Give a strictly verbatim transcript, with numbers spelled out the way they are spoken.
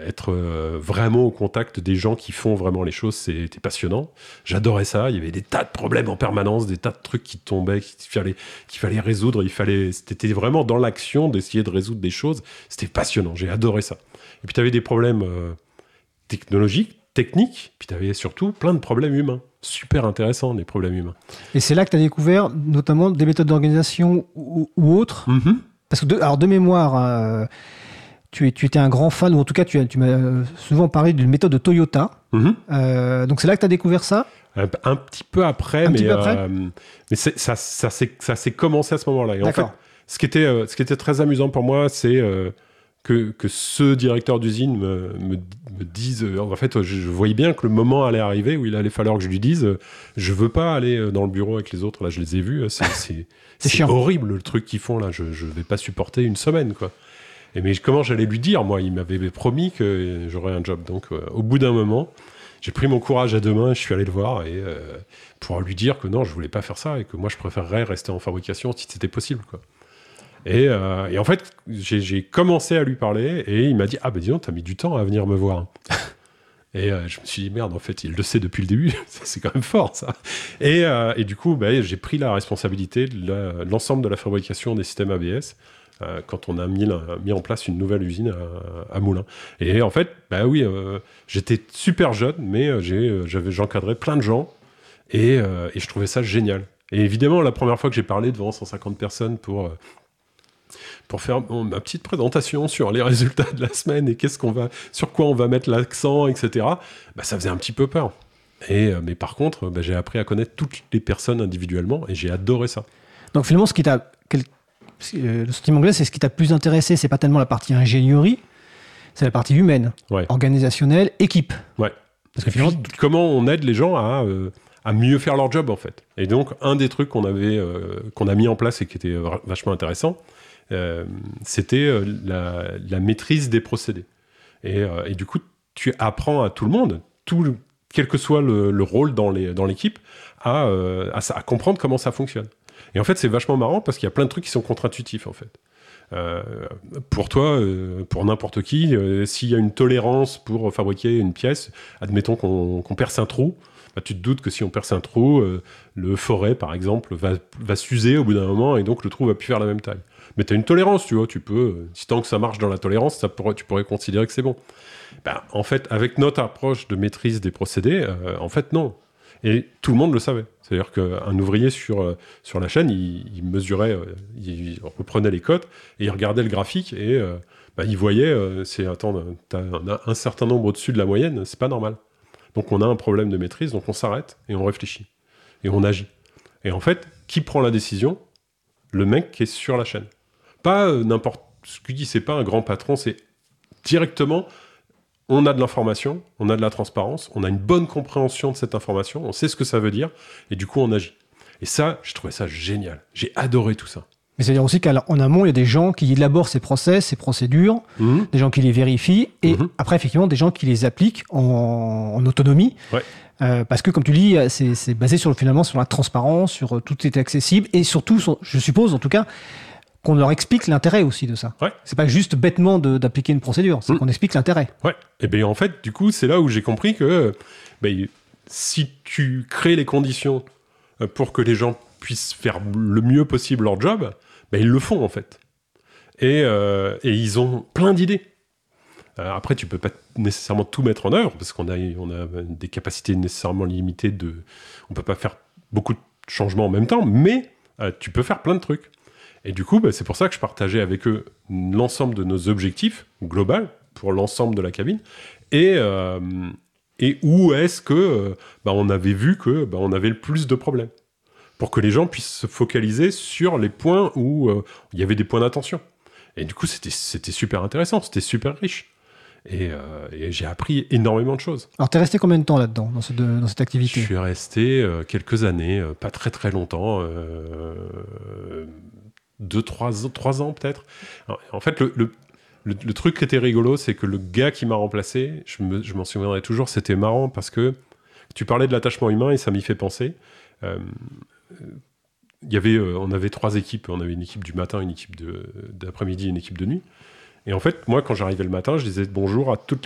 être euh, vraiment au contact des gens qui font vraiment les choses, c'était passionnant. J'adorais ça. Il y avait des tas de problèmes en permanence, des tas de trucs qui tombaient, qu'il fallait, qu'il fallait résoudre. Il fallait, c'était vraiment dans l'action d'essayer de résoudre des choses. C'était passionnant. J'ai adoré ça. Et puis, tu avais des problèmes euh, technologiques, techniques, puis tu avais surtout plein de problèmes humains. Super intéressant, les problèmes humains. Et c'est là que tu as découvert notamment des méthodes d'organisation ou, ou autres. Mm-hmm. Parce que, de, alors de mémoire, euh, tu, es, tu étais un grand fan, ou en tout cas, tu, as, tu m'as souvent parlé d'une méthode de Toyota. Mm-hmm. Euh, donc c'est là que tu as découvert ça ? Un, un petit peu après, un mais, petit peu après euh, mais c'est, ça, ça, s'est, ça s'est commencé à ce moment-là. Et D'accord. en fait, ce qui était, euh, ce qui était très amusant pour moi, c'est euh, que, que ce directeur d'usine me, me, me dise... Euh, en fait, je, je voyais bien que le moment allait arriver où il allait falloir que je lui dise euh, je veux pas aller dans le bureau avec les autres. Là, je les ai vus. C'est, c'est, c'est, c'est horrible, le truc qu'ils font là. Je, je vais pas supporter une semaine, quoi. Et mais comment j'allais lui dire, moi, il m'avait promis que j'aurais un job. Donc, euh, au bout d'un moment, j'ai pris mon courage à deux mains, je suis allé le voir et, euh, pour lui dire que non, je voulais pas faire ça et que moi, je préférerais rester en fabrication si c'était possible, quoi. Et, euh, et en fait, j'ai, j'ai commencé à lui parler et il m'a dit « Ah ben dis donc, t'as mis du temps à venir me voir. » Et euh, je me suis dit « Merde, en fait, il le sait depuis le début. C'est quand même fort, ça. » Et, euh, et du coup, bah, j'ai pris la responsabilité de, la, de l'ensemble de la fabrication des systèmes A B S euh, quand on a mis, la, mis en place une nouvelle usine à, à Moulins. Et en fait, bah oui, euh, j'étais super jeune, mais j'ai, j'avais, j'encadrais plein de gens et, euh, et je trouvais ça génial. Et évidemment, la première fois que j'ai parlé devant cent cinquante personnes pour... Euh, pour faire bon, ma petite présentation sur les résultats de la semaine et qu'est-ce qu'on va, sur quoi on va mettre l'accent, et cetera, bah, ça faisait un petit peu peur. Et, mais par contre, bah, j'ai appris à connaître toutes les personnes individuellement et j'ai adoré ça. Donc finalement, ce qui t'a, quel, le sentiment anglais, c'est ce qui t'a plus intéressé, c'est pas tellement la partie ingénierie, c'est la partie humaine, ouais. organisationnelle, équipe. Ouais. Parce que finalement, puis, comment on aide les gens à... Euh, à mieux faire leur job, en fait. Et donc, un des trucs qu'on avait, euh, qu'on a mis en place et qui était vachement intéressant, euh, c'était euh, la, la maîtrise des procédés. Et, euh, et du coup, tu apprends à tout le monde, tout, quel que soit le, le rôle dans, les, dans l'équipe, à, euh, à, à comprendre comment ça fonctionne. Et en fait, c'est vachement marrant parce qu'il y a plein de trucs qui sont contre-intuitifs, en fait. Euh, pour toi, euh, pour n'importe qui, euh, s'il y a une tolérance pour fabriquer une pièce, admettons qu'on, qu'on perce un trou, bah, tu te doutes que si on perce un trou, euh, le forêt, par exemple, va, va s'user au bout d'un moment et donc le trou va plus faire la même taille. Mais tu as une tolérance, tu vois, tu peux, euh, si tant que ça marche dans la tolérance, ça pourrait, tu pourrais considérer que c'est bon. Bah, en fait, avec notre approche de maîtrise des procédés, euh, en fait, non. Et tout le monde le savait. C'est-à-dire qu'un ouvrier sur, euh, sur la chaîne, il, il mesurait, euh, il reprenait les cotes et il regardait le graphique et euh, bah, il voyait, euh, c'est, attends, t'as un, un certain nombre au-dessus de la moyenne, c'est pas normal. Donc on a un problème de maîtrise, donc on s'arrête et on réfléchit. Et on agit. Et en fait, qui prend la décision ? Le mec qui est sur la chaîne. Pas euh, n'importe... Ce qu'il dit, c'est pas un grand patron, c'est directement... On a de l'information, on a de la transparence, on a une bonne compréhension de cette information, on sait ce que ça veut dire, et du coup on agit. Et ça, j'ai trouvé ça génial. J'ai adoré tout ça. Mais c'est-à-dire aussi qu'en amont, il y a des gens qui élaborent ces process, ces procédures, mmh. des gens qui les vérifient, et mmh. après, effectivement, des gens qui les appliquent en, en autonomie. Ouais. Euh, parce que, comme tu dis, c'est, c'est basé sur, finalement sur la transparence, sur tout est accessible, et surtout, sur, je suppose, en tout cas, qu'on leur explique l'intérêt aussi de ça. Ouais. C'est pas juste bêtement de, d'appliquer une procédure, c'est mmh. qu'on explique l'intérêt. Ouais. Et bien en fait, du coup, c'est là où j'ai compris que ben, si tu crées les conditions pour que les gens puissent faire le mieux possible leur job, ben, ils le font en fait. Et, euh, et ils ont plein d'idées. Euh, après, tu peux pas nécessairement tout mettre en œuvre parce qu'on a, on a des capacités nécessairement limitées. De, on peut pas faire beaucoup de changements en même temps, mais euh, tu peux faire plein de trucs. Et du coup, bah, c'est pour ça que je partageais avec eux l'ensemble de nos objectifs globaux pour l'ensemble de la cabine et, euh, et où est-ce que euh, bah, on avait vu que bah, on avait le plus de problèmes pour que les gens puissent se focaliser sur les points où euh, il y avait des points d'attention. Et du coup, c'était, c'était super intéressant, c'était super riche. Et, euh, et j'ai appris énormément de choses. Alors, t'es resté combien de temps là-dedans, dans, ce, de, dans cette activité ? Je suis resté euh, quelques années, euh, pas très très longtemps. Euh, deux, trois, trois ans peut-être. Alors, en fait, le, le, le, le truc qui était rigolo, c'est que le gars qui m'a remplacé, je, me, je m'en souviendrai toujours, c'était marrant parce que tu parlais de l'attachement humain et ça m'y fait penser. Euh, y avait, euh, on avait trois équipes. On avait une équipe du matin, une équipe de, d'après-midi et une équipe de nuit. Et en fait, moi, quand j'arrivais le matin, je disais bonjour à toutes les